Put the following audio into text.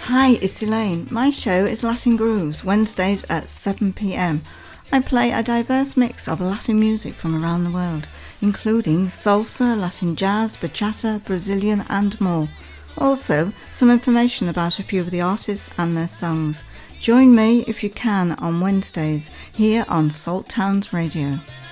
Hi, it's Elaine. My show is Latin Grooves, Wednesdays at 7 p.m. I play a diverse mix of Latin music from around the world, including salsa, Latin jazz, bachata, Brazilian and more. Also, some information about a few of the artists and their songs. Join me if you can on Wednesdays here on Salt Towns Radio.